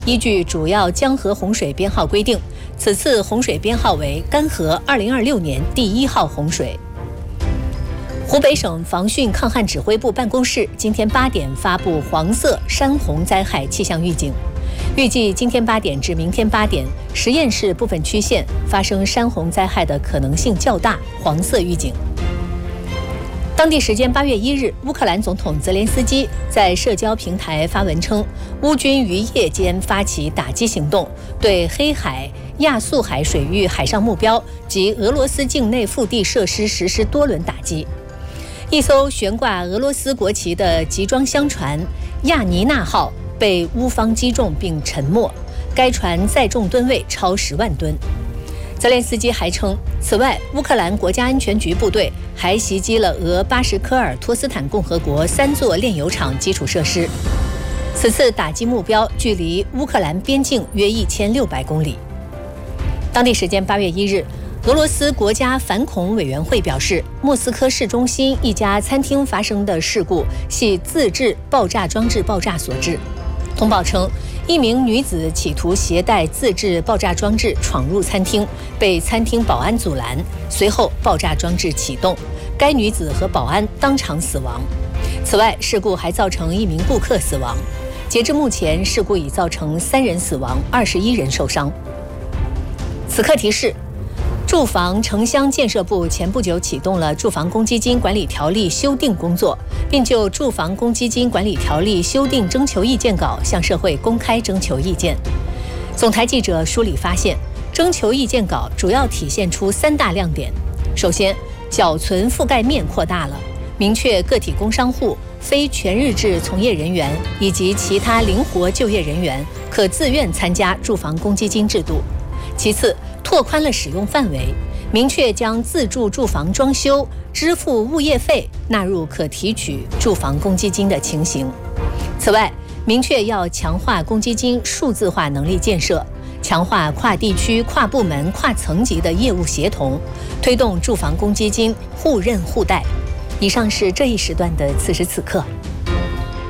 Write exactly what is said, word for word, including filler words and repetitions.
依据主要江河洪水编号规定，此次洪水编号为干河二零二六年第一号洪水。湖北省防汛抗旱指挥部办公室今天八点发布黄色山洪灾害气象预警，预计今天八点至明天八点，十堰市部分区县发生山洪灾害的可能性较大，黄色预警。当地时间八月一日，乌克兰总统泽连斯基在社交平台发文称，乌军于夜间发起打击行动，对黑海、亚速海水域海上目标及俄罗斯境内腹地设施实施多轮打击。一艘悬挂俄罗斯国旗的集装箱船亚尼娜号被乌方击中并沉没，该船载重吨位超十万吨。泽连斯基还称，此外，乌克兰国家安全局部队还袭击了俄巴什科尔托斯坦共和国三座炼油厂基础设施。此次打击目标距离乌克兰边境约一千六百公里。当地时间八月一日，俄罗斯国家反恐委员会表示，莫斯科市中心一家餐厅发生的事故系自制爆炸装置爆炸所致。通报称，一名女子企图携带自制爆炸装置闯入餐厅，被餐厅保安阻拦，随后爆炸装置启动，该女子和保安当场死亡。此外，事故还造成一名顾客死亡。截至目前，事故已造成三人死亡，二十一人受伤。此刻提示：住房城乡建设部前不久启动了住房公积金管理条例修订工作，并就住房公积金管理条例修订征求意见稿向社会公开征求意见。总台记者梳理发现，征求意见稿主要体现出三大亮点。首先，缴存覆盖面扩大了，明确个体工商户、非全日制从业人员以及其他灵活就业人员可自愿参加住房公积金制度。其次，拓宽了使用范围，明确将自住住房装修、支付物业费纳入可提取住房公积金的情形。此外，明确要强化公积金数字化能力建设，强化跨地区、跨部门、跨层级的业务协同，推动住房公积金互认互贷。以上是这一时段的此时此刻。